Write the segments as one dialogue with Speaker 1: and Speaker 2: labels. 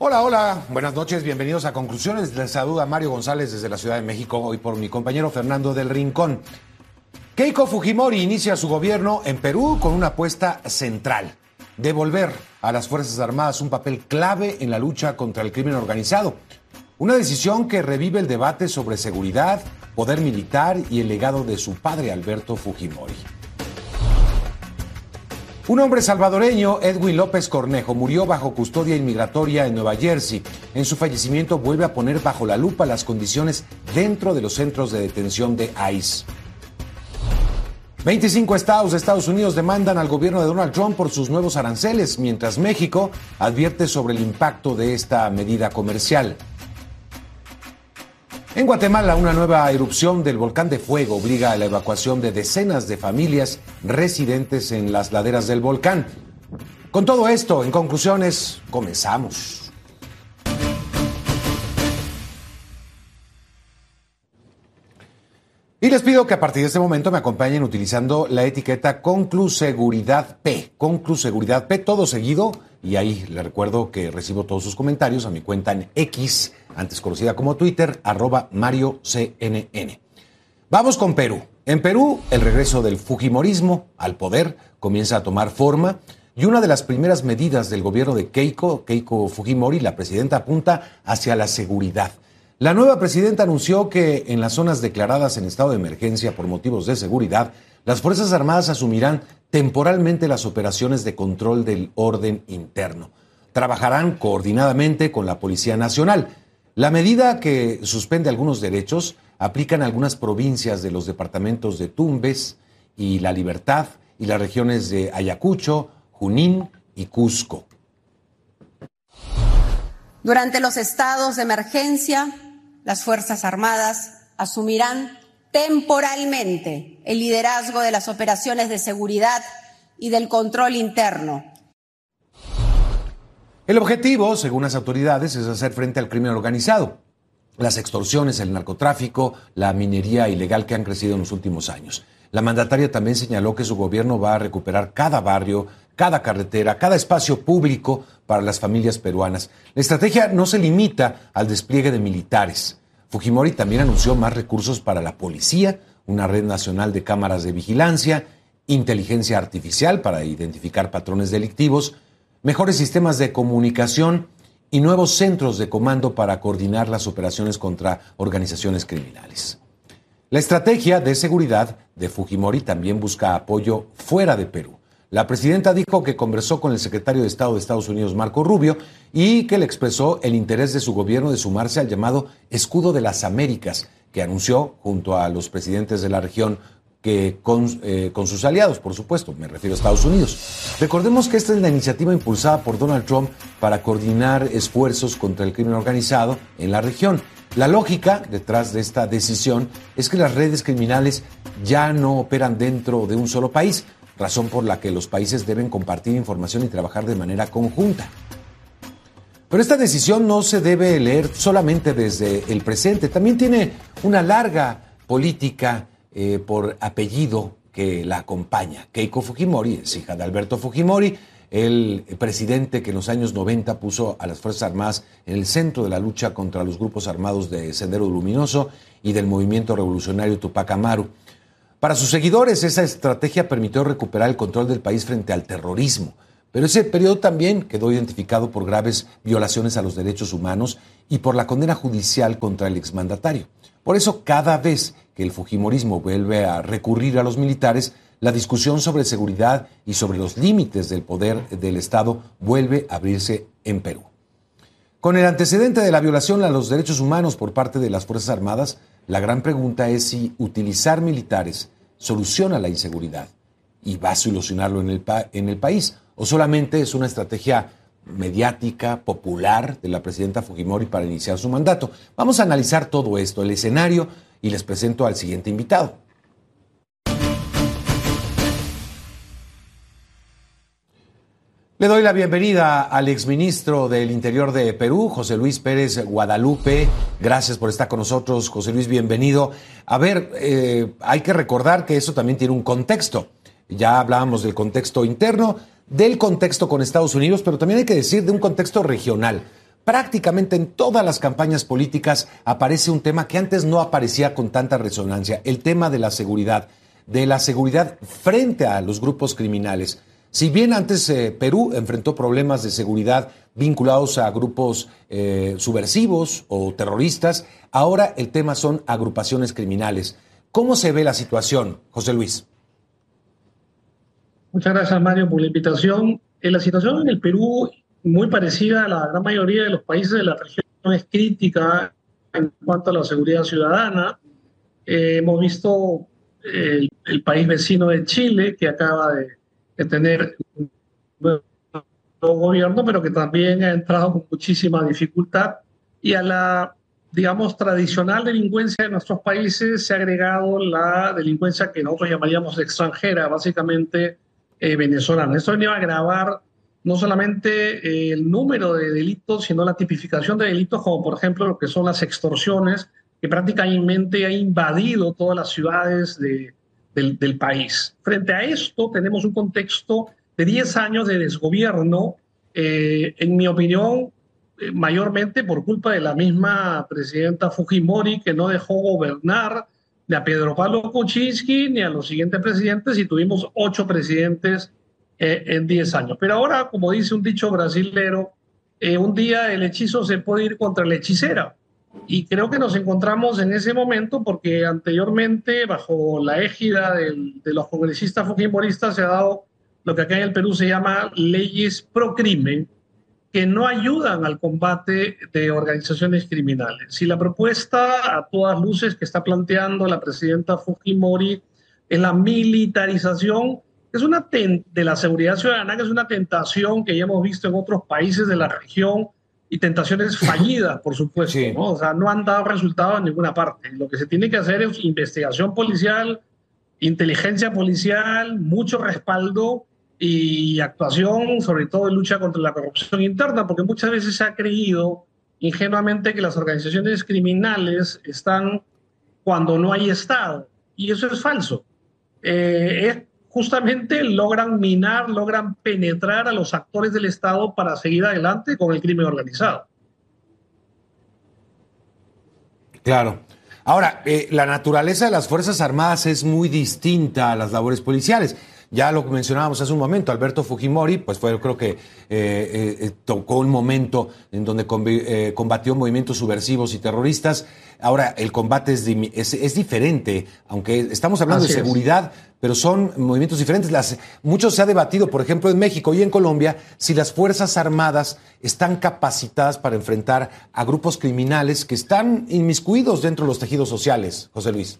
Speaker 1: Hola, hola, buenas noches, bienvenidos a Conclusiones. Les saluda Mario González desde la Ciudad de México, hoy por mi compañero Fernando del Rincón. Keiko Fujimori inicia su gobierno en Perú con una apuesta central: devolver a las Fuerzas Armadas un papel clave en la lucha contra el crimen organizado. Una decisión que revive el debate sobre seguridad, poder militar y el legado de su padre Alberto Fujimori. Un hombre salvadoreño, Edwin López Cornejo, murió bajo custodia inmigratoria en Nueva Jersey. En su fallecimiento vuelve a poner bajo la lupa las condiciones dentro de los centros de detención de ICE. 25 estados de Estados Unidos demandan al gobierno de Donald Trump por sus nuevos aranceles, mientras México advierte sobre el impacto de esta medida comercial. En Guatemala, una nueva erupción del volcán de fuego obliga a la evacuación de decenas de familias residentes en las laderas del volcán. Con todo esto, en conclusiones, comenzamos. Y les pido que a partir de este momento me acompañen utilizando la etiqueta Concluseguridad P. Concluseguridad P, todo seguido. Y ahí les recuerdo que recibo todos sus comentarios a mi cuenta en X, antes conocida como Twitter, @MarioCNN. Vamos con Perú. En Perú, el regreso del fujimorismo al poder comienza a tomar forma y una de las primeras medidas del gobierno de Keiko Fujimori, la presidenta, apunta hacia la seguridad. La nueva presidenta anunció que en las zonas declaradas en estado de emergencia por motivos de seguridad, las Fuerzas Armadas asumirán temporalmente las operaciones de control del orden interno. Trabajarán coordinadamente con la Policía Nacional. La medida, que suspende algunos derechos, aplica en algunas provincias de los departamentos de Tumbes y La Libertad y las regiones de Ayacucho, Junín y Cusco.
Speaker 2: Durante los estados de emergencia, las Fuerzas Armadas asumirán temporalmente el liderazgo de las operaciones de seguridad y del control interno.
Speaker 1: El objetivo, según las autoridades, es hacer frente al crimen organizado, las extorsiones, el narcotráfico, la minería ilegal que han crecido en los últimos años. La mandataria también señaló que su gobierno va a recuperar cada barrio, cada carretera, cada espacio público para las familias peruanas. La estrategia no se limita al despliegue de militares. Fujimori también anunció más recursos para la policía, una red nacional de cámaras de vigilancia, inteligencia artificial para identificar patrones delictivos, mejores sistemas de comunicación y nuevos centros de comando para coordinar las operaciones contra organizaciones criminales. La estrategia de seguridad de Fujimori también busca apoyo fuera de Perú. La presidenta dijo que conversó con el secretario de Estado de Estados Unidos, Marco Rubio, y que le expresó el interés de su gobierno de sumarse al llamado Escudo de las Américas, que anunció junto a los presidentes de la región, que con sus aliados, por supuesto, me refiero a Estados Unidos. Recordemos que esta es la iniciativa impulsada por Donald Trump para coordinar esfuerzos contra el crimen organizado en la región. La lógica detrás de esta decisión es que las redes criminales ya no operan dentro de un solo país, razón por la que los países deben compartir información y trabajar de manera conjunta. Pero esta decisión no se debe leer solamente desde el presente, también tiene una larga política por apellido que la acompaña. Keiko Fujimori es hija de Alberto Fujimori, el presidente que en los años 90 puso a las Fuerzas Armadas en el centro de la lucha contra los grupos armados de Sendero Luminoso y del movimiento revolucionario Tupac Amaru. Para sus seguidores, esa estrategia permitió recuperar el control del país frente al terrorismo, pero ese periodo también quedó identificado por graves violaciones a los derechos humanos y por la condena judicial contra el exmandatario. Por eso, cada vez que el fujimorismo vuelve a recurrir a los militares, la discusión sobre seguridad y sobre los límites del poder del Estado vuelve a abrirse en Perú. Con el antecedente de la violación a los derechos humanos por parte de las Fuerzas Armadas, la gran pregunta es si utilizar militares soluciona la inseguridad y va a solucionarlo en el país, o solamente es una estrategia mediática, popular de la presidenta Fujimori para iniciar su mandato. Vamos a analizar todo esto, el escenario, y les presento al siguiente invitado. Le doy la bienvenida al exministro del Interior de Perú, José Luis Pérez Guadalupe. Gracias por estar con nosotros, José Luis, bienvenido. A ver, hay que recordar que eso también tiene un contexto. Ya hablábamos del contexto interno, del contexto con Estados Unidos, pero también hay que decir de un contexto regional. prácticamente en todas las campañas políticas aparece un tema que antes no aparecía con tanta resonancia, el tema de la seguridad frente a los grupos criminales. Si bien antes Perú enfrentó problemas de seguridad vinculados a grupos subversivos o terroristas, ahora el tema son agrupaciones criminales. ¿Cómo se ve la situación, José Luis?
Speaker 3: Muchas gracias, Mario, por la invitación. La situación en el Perú, muy parecida a la gran mayoría de los países de la región, es crítica en cuanto a la seguridad ciudadana. Hemos visto el país vecino de Chile, que acaba de tener un nuevo gobierno, pero que también ha entrado con muchísima dificultad. Y a la, digamos, tradicional delincuencia de nuestros países se ha agregado la delincuencia que nosotros llamaríamos extranjera, básicamente venezolana. Esto venía a agravar no solamente el número de delitos, sino la tipificación de delitos, como por ejemplo lo que son las extorsiones, que prácticamente ha invadido todas las ciudades del país. Frente a esto, tenemos un contexto de 10 años de desgobierno, en mi opinión, mayormente por culpa de la misma presidenta Fujimori, que no dejó gobernar ni a Pedro Pablo Kuczynski ni a los siguientes presidentes, y tuvimos 8 presidentes en 10 años. Pero ahora, como dice un dicho brasilero, un día el hechizo se puede ir contra la hechicera. Y creo que nos encontramos en ese momento porque anteriormente, bajo la égida de los congresistas fujimoristas, se ha dado lo que acá en el Perú se llama leyes pro crimen, que no ayudan al combate de organizaciones criminales. Si la propuesta a todas luces que está planteando la presidenta Fujimori es la militarización, es una de la seguridad ciudadana, que es una tentación que ya hemos visto en otros países de la región, y tentaciones fallidas, por supuesto,
Speaker 1: sí,
Speaker 3: ¿no? O sea, no han dado resultados en ninguna parte. Lo que se tiene que hacer es investigación policial, inteligencia policial, mucho respaldo y actuación, sobre todo en lucha contra la corrupción interna, porque muchas veces se ha creído ingenuamente que las organizaciones criminales están cuando no hay Estado, y eso es falso. Justamente logran minar, logran penetrar a los actores del Estado para seguir adelante con el crimen organizado.
Speaker 1: Claro. Ahora, la naturaleza de las Fuerzas Armadas es muy distinta a las labores policiales. Ya lo que mencionábamos hace un momento, Alberto Fujimori, pues fue, creo que tocó un momento en donde combatió movimientos subversivos y terroristas. Ahora el combate es diferente, aunque estamos hablando de seguridad, pero son movimientos diferentes. Mucho se ha debatido, por ejemplo, en México y en Colombia, si las Fuerzas Armadas están capacitadas para enfrentar a grupos criminales que están inmiscuidos dentro de los tejidos sociales, José Luis.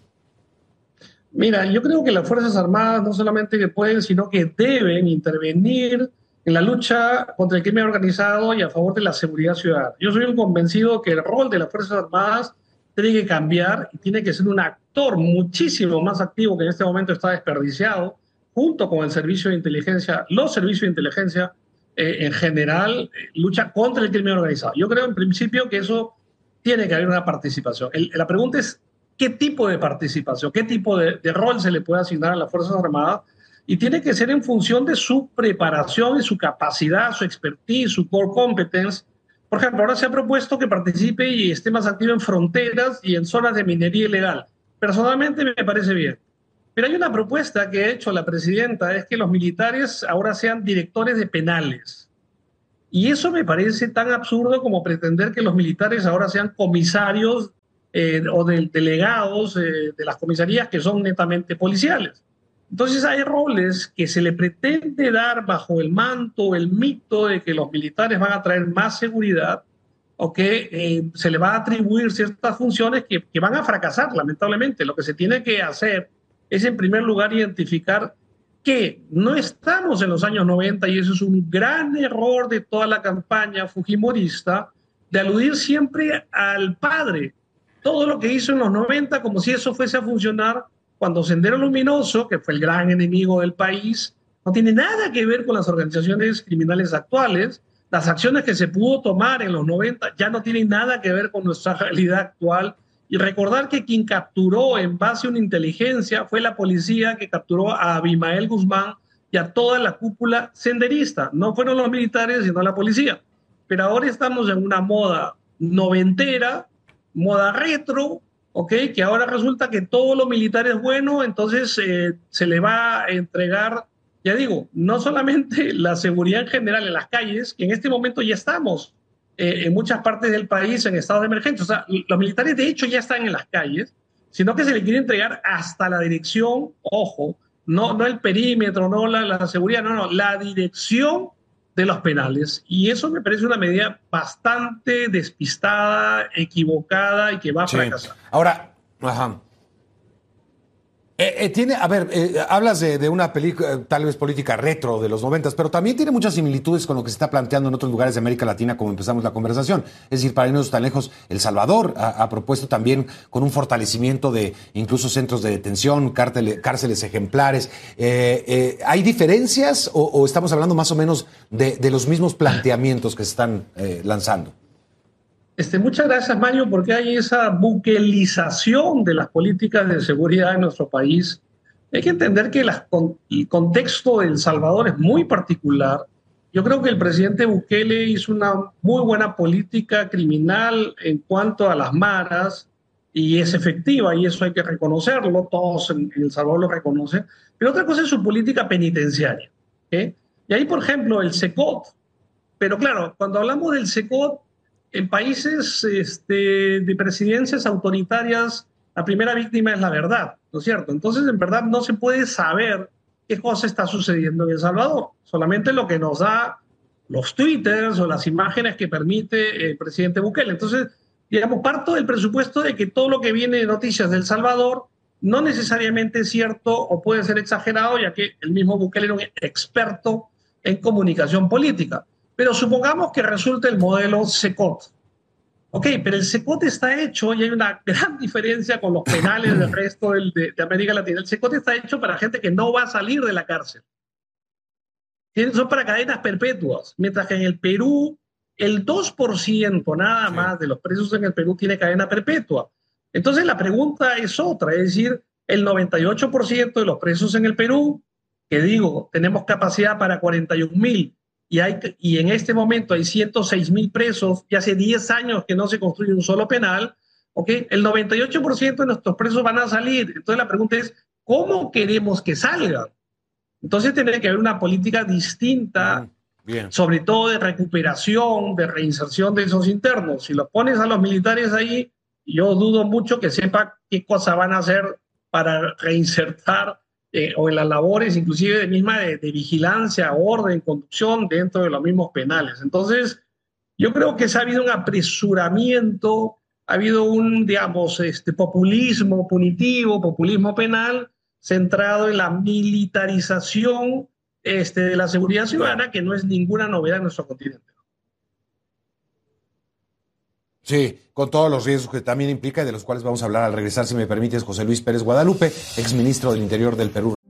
Speaker 3: Mira, yo creo que las Fuerzas Armadas no solamente que pueden, sino que deben intervenir en la lucha contra el crimen organizado y a favor de la seguridad ciudadana. Yo soy un convencido que el rol de las Fuerzas Armadas tiene que cambiar y tiene que ser un actor muchísimo más activo, que en este momento está desperdiciado, junto con el servicio de inteligencia, los servicios de inteligencia en general, lucha contra el crimen organizado. Yo creo en principio que eso tiene que haber una participación. La pregunta es, ¿qué tipo de participación, qué tipo de rol se le puede asignar a las Fuerzas Armadas? Y tiene que ser en función de su preparación y su capacidad, su expertise, su core competence. Por ejemplo, ahora se ha propuesto que participe y esté más activo en fronteras y en zonas de minería ilegal. Personalmente me parece bien. Pero hay una propuesta que ha hecho la presidenta, es que los militares ahora sean directores de penales. Y eso me parece tan absurdo como pretender que los militares ahora sean comisarios o de delegados de las comisarías que son netamente policiales. Entonces hay roles que se le pretende dar bajo el manto, el mito de que los militares van a traer más seguridad o que se le va a atribuir ciertas funciones que van a fracasar, lamentablemente. Lo que se tiene que hacer es, en primer lugar, identificar que no estamos en los años 90, y eso es un gran error de toda la campaña fujimorista, de aludir siempre al padre. Todo lo que hizo en los 90, como si eso fuese a funcionar cuando Sendero Luminoso, que fue el gran enemigo del país, no tiene nada que ver con las organizaciones criminales actuales. Las acciones que se pudo tomar en los 90 ya no tienen nada que ver con nuestra realidad actual. Y recordar que quien capturó en base a una inteligencia fue la policía, que capturó a Abimael Guzmán y a toda la cúpula senderista. No fueron los militares, sino la policía. pero ahora estamos en una moda noventera, moda retro, ¿ok? Que ahora resulta que todo lo militar es bueno, entonces se le va a entregar, ya digo, no solamente la seguridad en general en las calles, que en este momento ya estamos en muchas partes del país en estado de emergencia, o sea, los militares de hecho ya están en las calles, sino que se le quiere entregar hasta la dirección, ojo, no el perímetro, no la seguridad, no, la dirección de los penales. Y eso me parece una medida bastante despistada, equivocada y que va a fracasar.
Speaker 1: Ahora, ajá. Hablas de una película tal vez política retro de los 90, pero también tiene muchas similitudes con lo que se está planteando en otros lugares de América Latina, como empezamos la conversación. Es decir, para irnos tan lejos, El Salvador ha propuesto también con un fortalecimiento de incluso centros de detención, cárceles ejemplares. ¿Hay diferencias o estamos hablando más o menos de los mismos planteamientos que se están lanzando?
Speaker 3: Muchas gracias, Mario, porque hay esa buquelización de las políticas de seguridad en nuestro país. Hay que entender que el contexto de El Salvador es muy particular. Yo creo que el presidente Bukele hizo una muy buena política criminal en cuanto a las maras y es efectiva y eso hay que reconocerlo, todos en El Salvador lo reconocen. Pero otra cosa es su política penitenciaria, ¿eh? Y ahí, por ejemplo, el SECOT. Pero claro, cuando hablamos del SECOT, en países de presidencias autoritarias, la primera víctima es la verdad, ¿no es cierto? Entonces, en verdad, no se puede saber qué cosa está sucediendo en El Salvador. Solamente lo que nos da los twitters o las imágenes que permite el presidente Bukele. Entonces, digamos, parto del presupuesto de que todo lo que viene de noticias de El Salvador no necesariamente es cierto o puede ser exagerado, ya que el mismo Bukele era un experto en comunicación política. Pero supongamos que resulte el modelo SECOT. Ok, pero el SECOT está hecho, y hay una gran diferencia con los penales del resto de América Latina. El SECOT está hecho para gente que no va a salir de la cárcel. Son para cadenas perpetuas, mientras que en el Perú el 2% nada más de los presos en el Perú tiene cadena perpetua. Entonces la pregunta es otra, es decir, el 98% de los presos en el Perú, que digo, tenemos capacidad para 41.000, y en este momento hay 106.000 presos, y hace 10 años que no se construye un solo penal, ¿okay? El 98% de nuestros presos van a salir. Entonces la pregunta es, ¿cómo queremos que salgan? Entonces tiene que haber una política distinta, sobre todo de recuperación, de reinserción de esos internos. Si los pones a los militares ahí, yo dudo mucho que sepa qué cosa van a hacer para reinsertar o en las labores inclusive de vigilancia, orden, conducción dentro de los mismos penales. Entonces, yo creo que ha habido un apresuramiento, ha habido un, digamos, populismo punitivo, populismo penal, centrado en la militarización de la seguridad ciudadana, que no es ninguna novedad en nuestro continente.
Speaker 1: Sí, con todos los riesgos que también implica y de los cuales vamos a hablar al regresar, si me permites, José Luis Pérez Guadalupe, exministro del Interior del Perú.